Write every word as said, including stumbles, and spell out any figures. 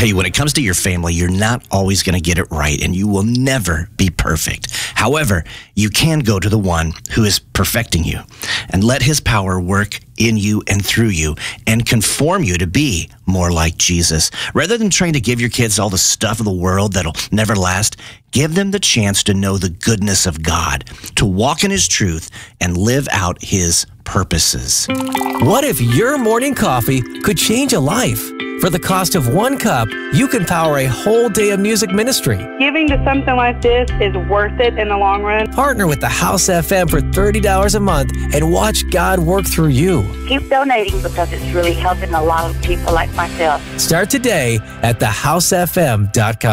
Hey, when it comes to your family, you're not always going to get it right, and you will never be perfect. However, you can go to the one who is perfecting you and let his power work in you and through you and conform you to be more like Jesus. Rather than trying to give your kids all the stuff of the world that'll never last, give them the chance to know the goodness of God, to walk in his truth, and live out his purposes. What if your morning coffee could change a life? For the cost of one cup, you can power a whole day of music ministry. Giving to something like this is worth it in the long run. Partner with the House F M for thirty dollars a month and watch God work through you. Keep donating because it's really helping a lot of people like myself. Start today at the house f m dot com.